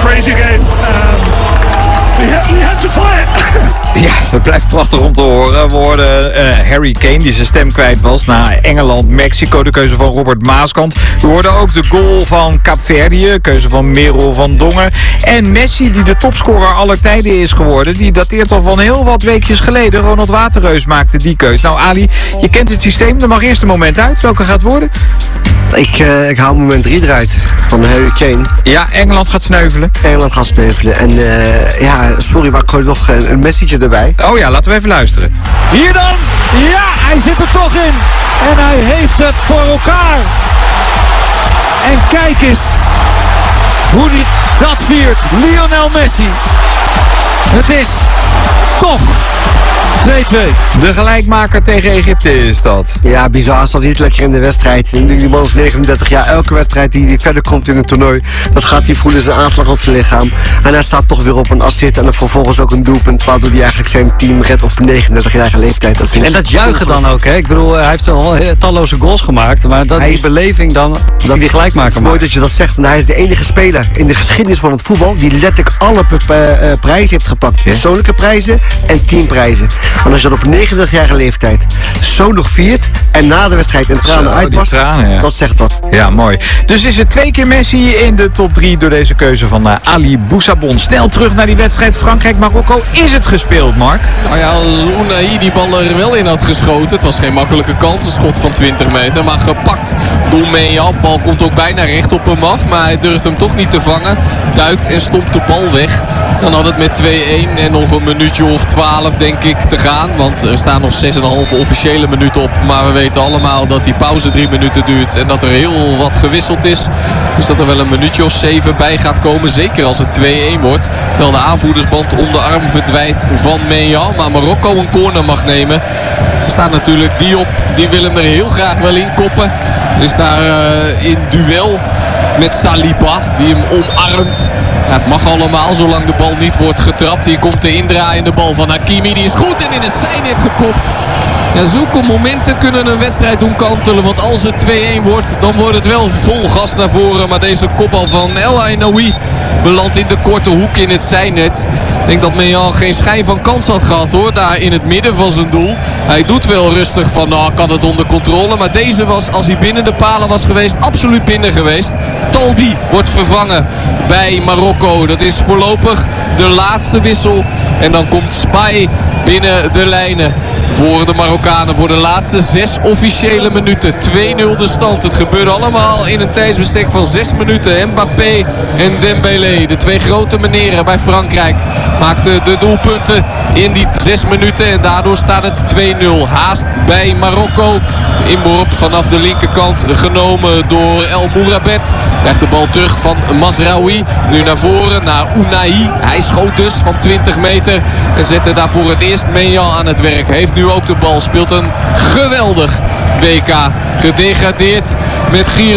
crazy game. We had to fight. Ja, het blijft prachtig om te horen. We hoorden Harry Kane, die zijn stem kwijt was na Engeland, Mexico, de keuze van Robert Maaskant. We hoorden ook de goal van Kaapverdië, keuze van Merel van Dongen. En Messi, die de topscorer aller tijden is geworden, die dateert al van heel wat weekjes geleden. Ronald Waterreus maakte die keus. Nou Ali, je kent het systeem, er mag eerst een moment uit. Welke gaat worden? Ik haal moment 3 eruit van Harry Kane. Ja, Engeland gaat sneuvelen. Engeland gaat sneuvelen. En sorry, maar ik gooi nog een message erbij. Oh ja, laten we even luisteren. Hier dan! Ja, hij zit er toch in! En hij heeft het voor elkaar! En kijk eens hoe hij dat viert. Lionel Messi. Het is toch 2-2. De gelijkmaker tegen Egypte is dat. Ja, bizar. Staat niet lekker in de wedstrijd. Die man is 39 jaar. Elke wedstrijd die verder komt in een toernooi, dat gaat hij voelen, zijn aanslag op zijn lichaam. En hij staat toch weer op een assist en dan vervolgens ook een doelpunt, waardoor hij eigenlijk zijn team redt op 39-jarige leeftijd. En dat juichen dan ook, hè? Ik bedoel, hij heeft al talloze goals gemaakt, maar die beleving dan, is hij die gelijkmaker maakt. Het is mooi dat je dat zegt, en hij is de enige speler in de geschiedenis van het voetbal die letterlijk alle prijzen heeft gepakt. Ja? Persoonlijke prijzen en teamprijzen. Want als je dat op 39-jarige leeftijd zo nog viert en na de wedstrijd en tranen uitbarst, dat zegt wat. Ja, mooi. Dus is het 2 keer Messi in de top 3 door deze keuze van Ali Boussabon. Snel terug naar die wedstrijd Frankrijk-Marokko. Is het gespeeld, Mark? Nou ja, als Unai die bal er wel in had geschoten. Het was geen makkelijke kans, een schot van 20 meter. Maar gepakt door Meja. Bal komt ook bijna recht op hem af. Maar hij durft hem toch niet te vangen. Duikt en stompt de bal weg. Dan had het met 2-1 en nog een minuutje of 12 denk ik te gaan. Want er staan nog 6,5 officiële minuten op. Maar we weten allemaal dat die pauze 3 minuten duurt. En dat er heel wat gewisseld is. Dus dat er wel een minuutje of 7 bij gaat komen. Zeker als het 2-1 wordt. Terwijl de aanvoerdersband om de arm verdwijnt van Meja. Maar Marokko een corner mag nemen. Er staat natuurlijk Diop. Die wil hem er heel graag wel in koppen. Is daar in duel met Saliba. Die hem omarmt. Ja, het mag allemaal zolang de bal niet wordt getrapt. Hier komt de indraaiende bal van Hakimi. Die is goed en in het zijnet gekopt. Ja, zulke momenten kunnen een wedstrijd doen kantelen. Want als het 2-1 wordt, dan wordt het wel vol gas naar voren. Maar deze kopbal van El Ainaoui belandt in de korte hoek in het zijnet. Ik denk dat Mejan geen schijn van kans had gehad hoor. Daar in het midden van zijn doel. Hij doet wel rustig van nou, ik had het onder controle. Maar deze was, als hij binnen de palen was geweest, absoluut binnen geweest. Talbi wordt vervangen bij Marokko. Dat is voorlopig de laatste wissel. En dan komt Spy binnen de lijnen voor de Marokkanen. Voor de laatste 6 officiële minuten. 2-0 de stand. Het gebeurde allemaal in een tijdsbestek van 6 minuten. Mbappé en Dembélé. De 2 grote meneren bij Frankrijk maakten de doelpunten in die 6 minuten. En daardoor staat het 2-0. Haast bij Marokko. Inworp vanaf de linkerkant genomen door El Mourabet. Krijgt de bal terug van Mazraoui. Nu naar voren naar Unai. Hij schoot dus van 20 meter. En zette daarvoor het eerst Mejan aan het werk. Heeft nu ook de bal. Speelt een geweldig WK. Gedegradeerd met Giro.